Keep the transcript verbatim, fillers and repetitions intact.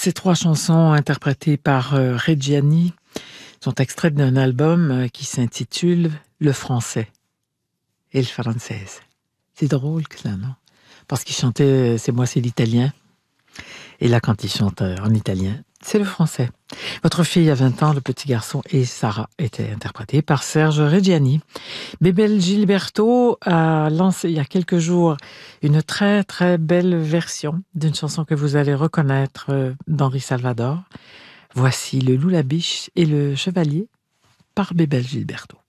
Ces trois chansons interprétées par euh, Reggiani sont extraites d'un album euh, qui s'intitule Le Français et le Française. C'est drôle que ça, non? Parce qu'il chantait C'est moi, c'est l'italien. Et là, quand il chante euh, en italien, c'est le français. Votre fille a vingt ans, le petit garçon et Sarah étaient interprétés par Serge Reggiani. Bebel Gilberto a lancé il y a quelques jours une très très belle version d'une chanson que vous allez reconnaître euh, d'Henri Salvador. Voici Le Loup, la biche et le chevalier par Bebel Gilberto.